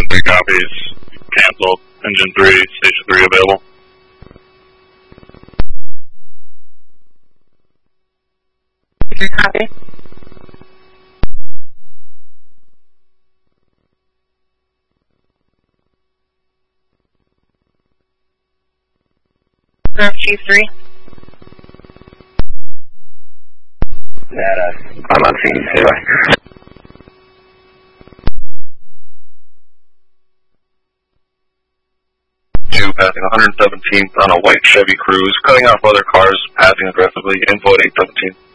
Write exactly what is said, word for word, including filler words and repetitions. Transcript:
three copies. Canceled. Engine three, station three available. Three copy. Chief three. Data. I'm on scene. Say bye. Two passing one hundred seventeenth on a white Chevy Cruze, cutting off other cars, passing aggressively. Info at eight seventeen.